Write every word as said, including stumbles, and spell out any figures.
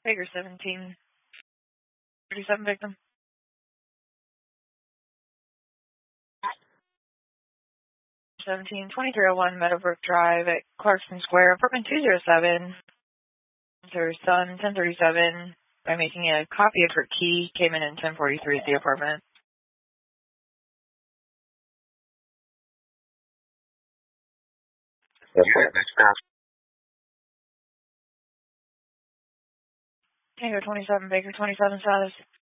Baker seventeen thirty-seven victim. seventeen twenty-three oh one Meadowbrook Drive at Clarkson Square, apartment two oh seven. Her son, ten thirty-seven, by making a copy of her key, came in at ten forty-three at the apartment. Tango twenty-seven, Baker twenty-seven status.